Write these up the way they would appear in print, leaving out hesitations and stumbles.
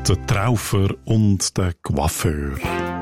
Der Traufer und der Coiffeur.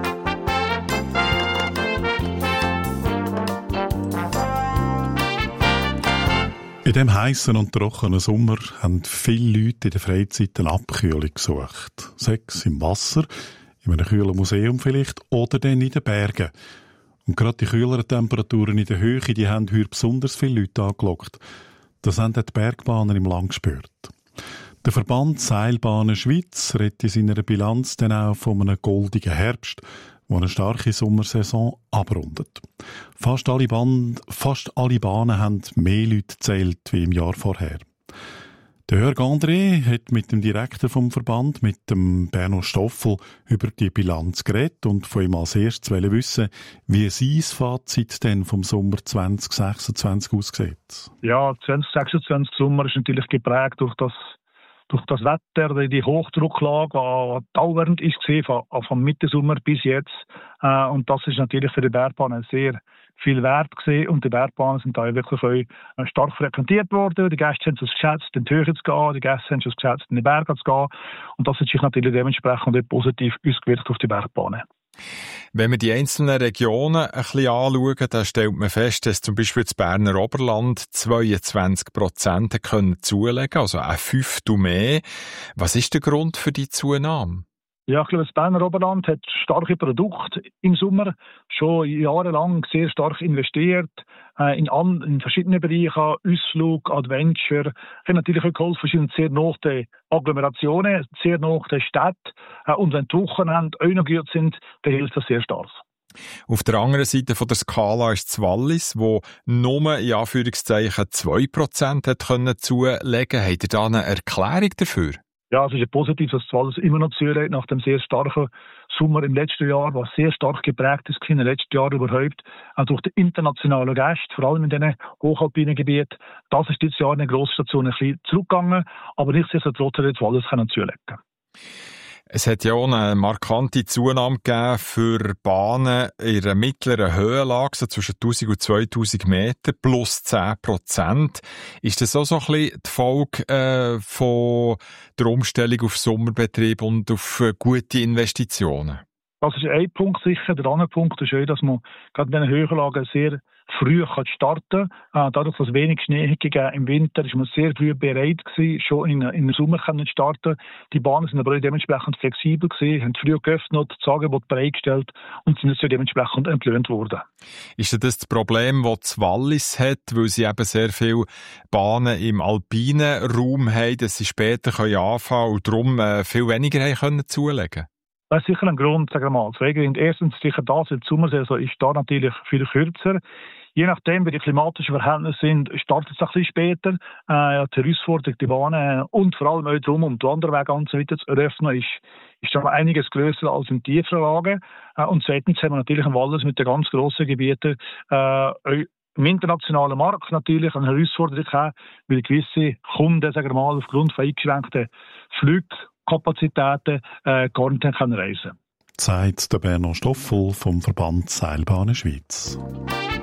In diesem heissen und trockenen Sommer haben viele Leute in der Freizeit eine Abkühlung gesucht. Sei es im Wasser, in einem kühlen Museum vielleicht oder dann in den Bergen. Und gerade die kühleren Temperaturen in der Höhe, die haben heute besonders viele Leute angelockt. Das haben die Bergbahner im Land gespürt. Der Verband Seilbahnen Schweiz redet in seiner Bilanz dann auch von einem goldigen Herbst, der eine starke Sommersaison abrundet. Fast alle Bahnen haben mehr Leute gezählt wie im Jahr vorher. Der Jörg André hat mit dem Direktor vom Verband, mit dem Berno Stoffel, über die Bilanz geredet und von ihm als erstes wissen, wie sein Fazit denn vom Sommer 2026 aussieht. Ja, 2026 Sommer ist natürlich geprägt durch das Wetter, die Hochdrucklage, die dauernd ist vom Mittensommer bis jetzt. Und das ist natürlich für die Bergbahnen sehr viel wert gewesen. Und die Bergbahnen sind da wirklich stark frequentiert worden. Die Gäste haben es geschätzt, in die Höhe zu gehen. Die Gäste haben es geschätzt, in die Berge zu gehen. Und das hat sich natürlich dementsprechend positiv ausgewirkt auf die Bergbahnen. Wenn wir die einzelnen Regionen ein bisschen anschauen, dann stellt man fest, dass zum Beispiel das Berner Oberland 22% können zulegen, also ein Fünftel mehr. Was ist der Grund für die Zunahme? Ja, ich glaube, das Berner Oberland hat starke Produkte im Sommer, schon jahrelang sehr stark investiert, in verschiedene Bereiche, Ausflug, Adventure. Ich habe natürlich auch geholfen, sind sehr nah den Agglomerationen, sehr nah den Städten. Und wenn die Wochenende auch noch gut sind, dann hilft das sehr stark. Auf der anderen Seite von der Skala ist das Wallis, wo nur in Anführungszeichen 2% hat können zulegen. Habt ihr da eine Erklärung dafür? Ja, es ist ja positiv, dass das Wallis immer noch zulegt nach dem sehr starken Sommer im letzten Jahr, was sehr stark geprägt ist in den letzten Jahren überhaupt, auch durch die internationalen Gäste, vor allem in diesen hochalpinen Gebieten. Das ist dieses Jahr in der Grossstation ein bisschen zurückgegangen, aber nichtsdestotrotz hat das Wallis zulegen. Es hat ja auch eine markante Zunahme gegeben für Bahnen in einer mittleren Höhenlage, so zwischen 1000 und 2000 Meter, plus 10%. Ist das auch so ein bisschen die Folge von der Umstellung auf Sommerbetrieb und auf gute Investitionen? Das ist ein Punkt sicher. Der andere Punkt ist auch, dass man gerade in diesen Höhenlagen sehr früh starten kann. Dadurch, dass es wenig Schnee gegeben im Winter, ist man sehr früh bereit gewesen, schon in den Sommer zu starten. Die Bahnen sind aber auch dementsprechend flexibel gewesen, haben früh geöffnet, das Angebot bereitgestellt und sind so dementsprechend entlöhnt worden. Ist das Problem, das das Wallis hat, weil sie eben sehr viele Bahnen im alpinen Raum haben, dass sie später anfangen können und darum viel weniger haben können zulegen? Das ist sicher ein Grund, sagen wir mal. Erstens sicher das, in der Sommersaison ist da natürlich viel kürzer. Je nachdem, wie die klimatischen Verhältnisse sind, startet es ein bisschen später. Die Herausforderung, die Bahnen und vor allem auch darum, um die Wanderwege und so weiter zu eröffnen, ist schon einiges grösser als in tieferen Lagen. Und zweitens haben wir natürlich im Wallis mit den ganz grossen Gebieten im internationalen Markt natürlich eine Herausforderung haben, weil gewisse Kunden, sagen wir mal, aufgrund von eingeschränkten Flugkapazitäten gar nicht reisen können. Sagt der Berno Stoffel vom Verband Seilbahnen Schweiz.